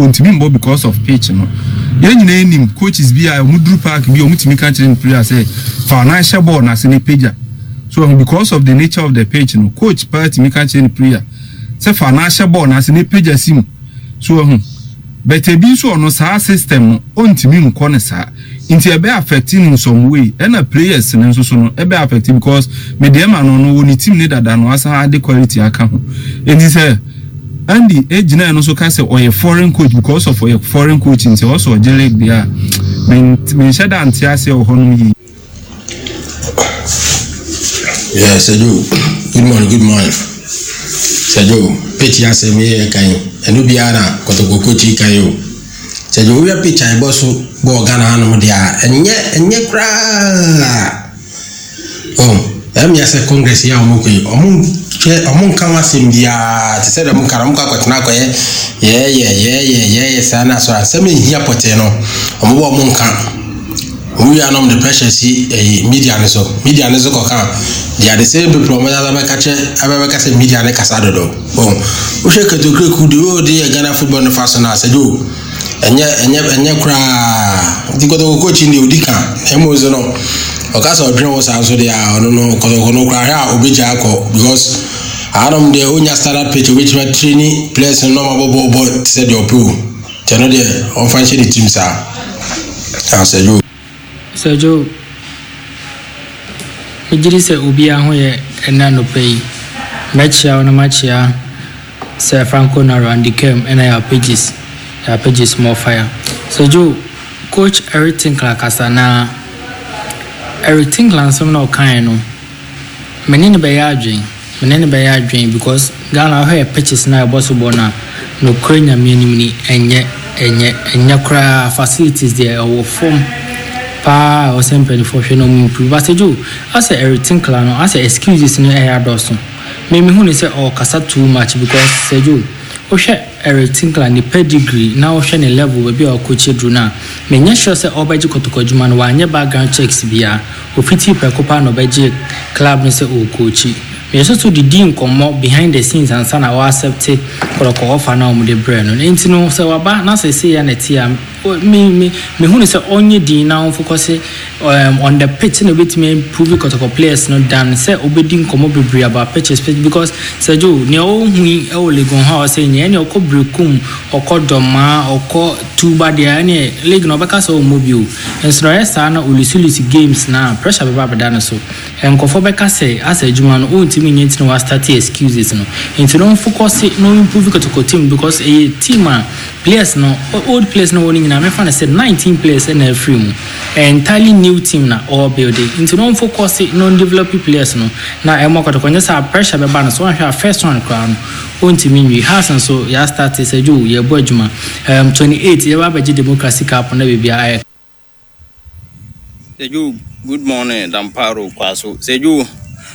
ontimi mbo because of pitch no yen nyina enim coaches bi a omudru park bi omutimi ka chire player say financial ball na se ne page so because of the nature of the pitch no coach party me ka chire player say financial ball na se ne page sim so but e bi so no sa system ontimi nko ne sa inti e be affecting in some way and a players no so no e be affecting because me dem no woni team ne dada no asa high quality aka ho enti say Andy ejina no so ka say oye foreign coach because of oye foreign coaching say also jelek dia men shada antia say o hono yi. Yeah, Seju, good morning. Seju, peti ase me kan enu bia na kotoko coach kan yo. Seju we peti ai boss bo Ghana hanu dia enye kra. Em ya se congress ya omo kan wasem bia te se da mun kara mun ka kwatena ko ye sana so asem hia pote no omo bo mun kan we are not the pressure see media ne so ko kan dia de se be promote ala ba ka se media ne kasa dodo o she ka to ku de Ghana football no fashion na Seju enye kra di ko to coach ni odika emozo no okasa odwen was also there no kono kra ha obija akọ because Adam de onya standard pitch which we training players no mabo said your pool tell there on fancy the team sir Seju ejiri se obi ahụ ye ena no pay matchia na matchia se Franco na Randy Kem and your pages more fire Seju coach everything klakasa na everything lansom no kind no menene be ya adwen because Ghana ha pitches na possible na no krenya minimum enye kra facilities there or form pa or sempre for no improve but Seju as everything clan no as excuses no air doso me hu ni say o kasa too much because Seju o hwe everything clan the pedigree na o hwe ne level we be o coach edru na me nya sure say obaji kotokojuma no wanye background checks bia o fiti prekopa no beje club no say o coach me so to the din komo behind the scenes and sana wa accept koroko offer na o de brain no enti no say waba na say ya na tia me hu ni say onye din na focus on the pitch no bit me improve kotoko players no dan say obedin komo bebre about pitches because Seju ne o hu e o legon ha o say nye ne o brekum okodoma oko tuba dia ne league no beka so mobile ensro sa na ulusulisi games na pressure be baba dan so enkofo beka say as adwuma no o ntimi nyenti no start excuses no enti no focus no improve kotoko team because a team players no old players no winning na me fan say 19 players in every room entirely new team na all building enti no focus no develop players no na emo kotoko nya sa pressure be ba no so ahwa first one crown ntimi nwi Hassan so ya start Seju ye bo adwuma 28 ye ba beji democracy cup na bibia Seju good morning Damparo Kwaso Seju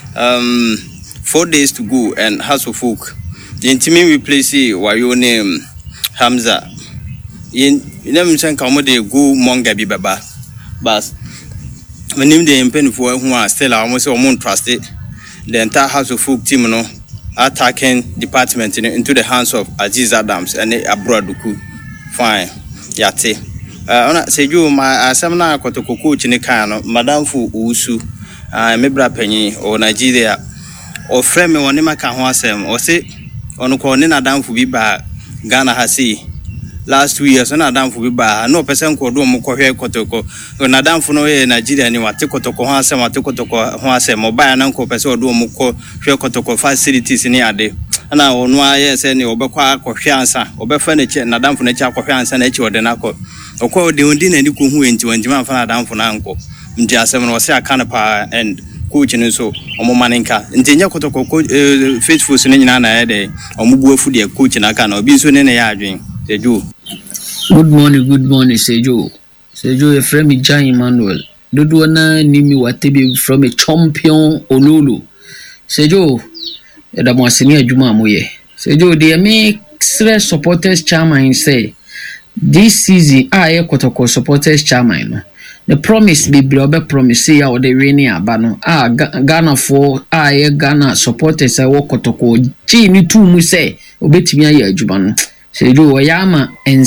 4 days to go and House of Folk the ntimi we place wayo name Hamza in them sen come de go monga bi baba but when him the pen for who are still almost almost trusted the entire House of Folk team no attacking department into the hands of Aziz Adams and abroad fine yate ona Seju my asemna kotoko coach ni kan no madam fu usu mebra panyi o Nigeria o frame me woni maka ho asem o se ono ko ni nadam fu bi ba Ghana hasi last 2 years na nadam fu bi ba no person ko do mo ko hwe kotoko nadam fu no ye Nigeria ni wate kotoko ho asem wate kotoko ho asem mo ba na ko person do mo ko hwe kotoko facilities ni ade na onu aye se ni obekwa akohwe ansa obefa na che nadam fu na che akohwe ansa na che ode na ko okwa de ondi na ni ko hu enti wanjima fa nadam fu na anko ndi asem no se aka na pa and coach ni so omo maninka ntenya kotoko faithful so nyina na yede omo buafu de coach na aka na obi so ne na ya adwen Seju good morning Seju a friend me Jan Emmanuel dodo na nimi watebi from a champion Ololo Seju da mo aseni adwuma amoye Seju dey make supporters chairman say this season I kotoko supporters chairman no the promise be blobe promise ya o de reni aba no Ghana for Ghana supporters kotoko chi ni tu mu say obetimi aye adwuma no Seju o ya ma